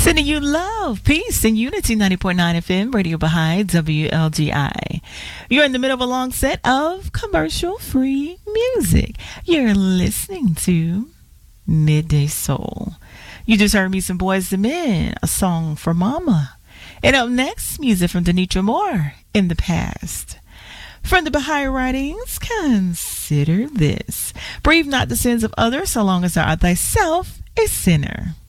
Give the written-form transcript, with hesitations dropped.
Sending you love, peace, and unity. 90.9 FM, Radio Baha'i, WLGI. You're in the middle of a long set of commercial-free music. You're listening to Midday Soul. You just heard me some Boys II Men, a song for Mama. And up next, music from Denitra Moore, In the Past. From the Baha'i writings, consider this. Breathe not the sins of others so long as thou art thyself a sinner.